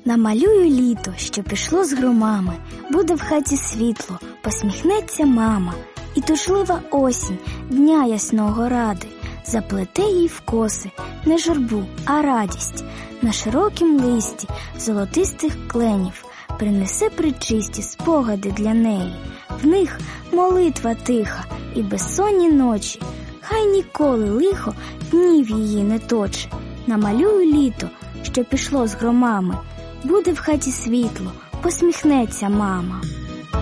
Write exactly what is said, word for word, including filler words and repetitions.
Намалюю літо, що пішло з громами, буде в хаті світло, посміхнеться мама. І тушлива осінь дня ясного ради заплете їй в коси не журбу, а радість. На широкім листі золотистих кленів принесе пречисті спогади для неї. В них молитва тиха і безсонні ночі, хай ніколи лихо днів її не точе. Намалюю літо, що пішло з громами, буде в хаті світло, посміхнеться мама.